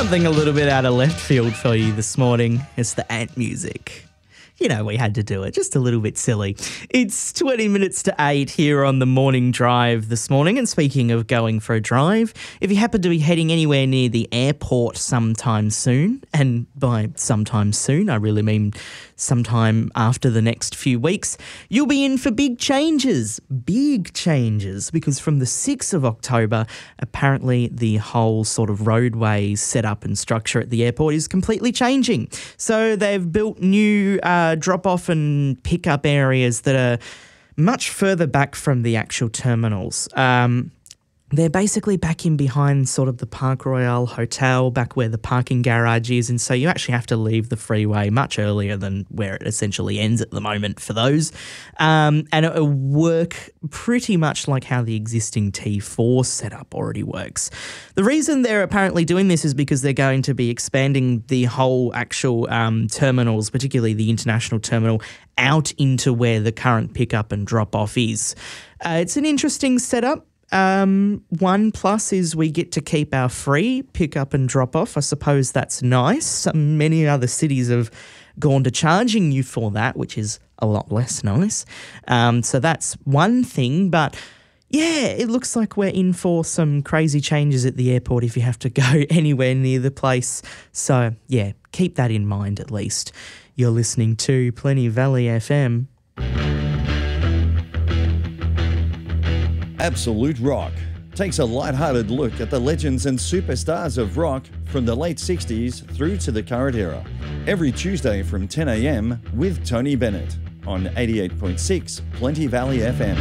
Something a little bit out of left field for you this morning. It's the ant music. You know, we had to do it. Just a little bit silly. It's 20 minutes to 8 here on the morning drive this morning. And speaking of going for a drive, if you happen to be heading anywhere near the airport sometime soon, and by sometime soon, I really mean sometime after the next few weeks, you'll be in for big changes, because from the 6th of October, apparently the whole sort of roadway setup and structure at the airport is completely changing. So they've built new drop-off and pick-up areas that are much further back from the actual terminals. They're basically back in behind sort of the Park Royale Hotel, back where the parking garage is, and so you actually have to leave the freeway much earlier than where it essentially ends at the moment for those. And it'll work pretty much like how the existing T4 setup already works. The reason they're apparently doing this is because they're going to be expanding the whole actual terminals, particularly the international terminal, out into where the current pickup and drop-off is. It's an interesting setup. One plus is we get to keep our free pick up and drop off. I suppose that's nice. Many other cities have gone to charging you for that, which is a lot less nice. So that's one thing, but yeah, it looks like we're in for some crazy changes at the airport if you have to go anywhere near the place. So yeah, keep that in mind at least. You're listening to Plenty Valley FM. Absolute Rock takes a light-hearted look at the legends and superstars of rock from the late 60s through to the current era. Every Tuesday from 10 a.m. with Tony Bennett on 88.6 Plenty Valley FM.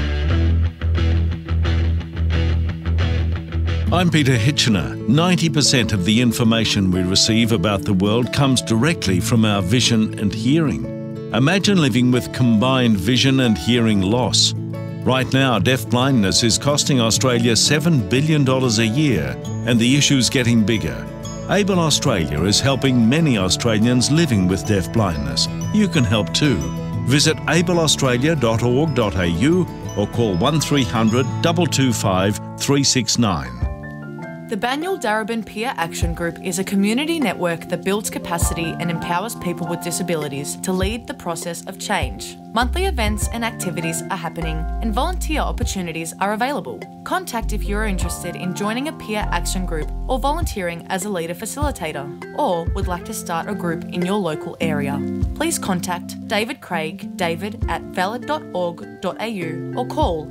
I'm Peter Hitchener. 90% of the information we receive about the world comes directly from our vision and hearing. Imagine living with combined vision and hearing loss. Right now, deafblindness is costing Australia $7 billion a year, and the issue's getting bigger. Able Australia is helping many Australians living with deafblindness. You can help too. Visit ableaustralia.org.au or call 1300 225 369. The Banyul Darebin Peer Action Group is a community network that builds capacity and empowers people with disabilities to lead the process of change. Monthly events and activities are happening and volunteer opportunities are available. Contact if you're interested in joining a peer action group or volunteering as a leader facilitator, or would like to start a group in your local area. Please contact David Craig, david@valid.org.au or call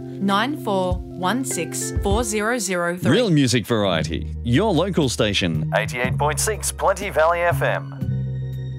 9416 4003. Real music variety. Your local station. 88.6 Plenty Valley FM.